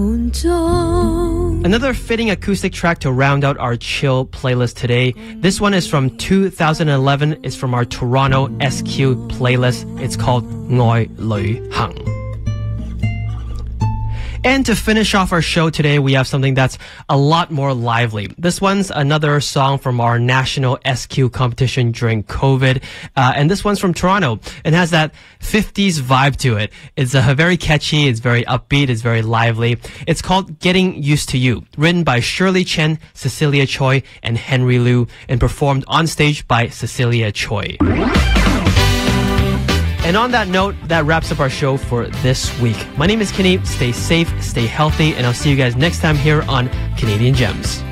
Another fitting acoustic track to round out our chill playlist today. This one is from 2011. It's from our Toronto SQ playlist. It's called 愛旅行. And to finish off our show today, we have something that's a lot more lively. This one's another song from our national SQ competition during COVID. And this one's from Toronto. It has that 50s vibe to it. It's very catchy, it's very upbeat, it's very lively. It's called Getting Used to You, written by Shirley Chen, Cecilia Choi, and Henry Liu, and performed on stage by Cecilia Choi. And on that note, that wraps up our show for this week. My name is Kenny. Stay safe, stay healthy, and I'll see you guys next time here on Canadian Gems.